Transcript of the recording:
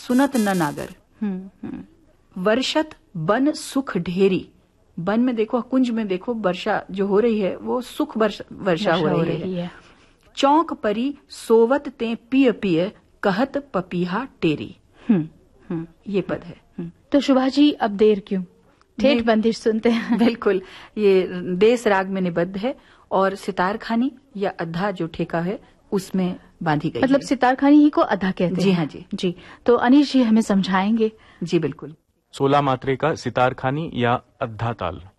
सुनत न नागर। वर्षत बन सुख ढेरी। वन में देखो, कुंज में देखो, वर्षा जो हो रही है वो सुख वर्षा हो रही है। चौक परी सोवत ते पिय पिय कहत पपीहा टेरी। ये पद है। तो सुभा जी अब देर क्यों, ठेठ बंदिश सुनते हैं। बिल्कुल, ये देश राग में निबद्ध है और सितार खानी या अद्धा जो ठेका है उसमें बांधी गई, मतलब सितार खानी ही को अद्धा कहते हैं। जी हाँ जी। जी, तो अनीश जी हमें समझाएंगे। जी बिल्कुल। 16 मात्रे का सितार खानी या अद्धा ताल।